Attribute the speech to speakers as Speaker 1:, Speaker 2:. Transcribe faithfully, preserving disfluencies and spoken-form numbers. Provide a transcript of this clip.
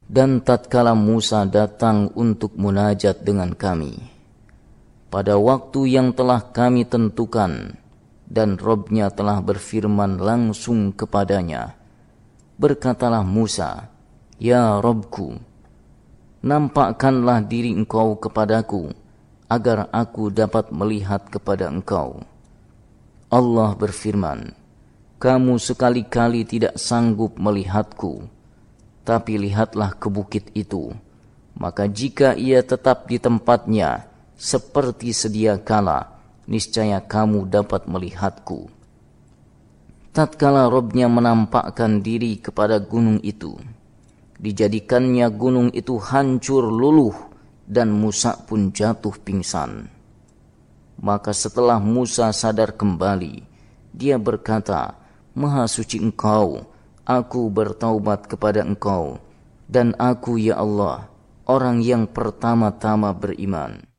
Speaker 1: Dan tatkala Musa datang untuk munajat dengan kami, pada waktu yang telah kami tentukan, dan Robnya telah berfirman langsung kepadanya, berkatalah Musa, "Ya Robku, nampakkanlah diri engkau kepadaku, agar aku dapat melihat kepada engkau." Allah berfirman, "Kamu sekali-kali tidak sanggup melihatku, tapi lihatlah ke bukit itu, maka jika ia tetap di tempatnya seperti sedia kala, niscaya kamu dapat melihatku." Tatkala Robnya menampakkan diri kepada gunung itu, dijadikannya gunung itu hancur luluh dan Musa pun jatuh pingsan. Maka setelah Musa sadar kembali, dia berkata, "Maha suci Engkau, aku bertaubat kepada Engkau, dan aku ya Allah, orang yang pertama-tama beriman."